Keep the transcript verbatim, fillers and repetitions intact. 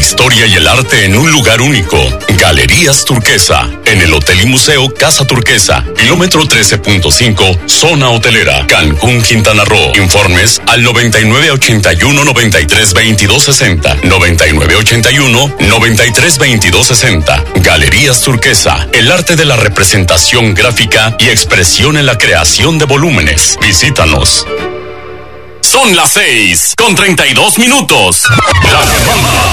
historia y el arte en un lugar único. Galerías Turquesa, en el Hotel y Museo Casa Turquesa, kilómetro trece punto cinco, zona hotelera, Cancún, Quintana Roo. Informes al noventa y nueve ochenta y uno noventa y tres veintidós sesenta, noventa y nueve ochenta y uno noventa y tres veintidós sesenta. Galerías Turquesa, el arte de la representación gráfica y expresión en la creación de volúmenes. Visítanos. Son las seis con treinta y dos minutos. La semana.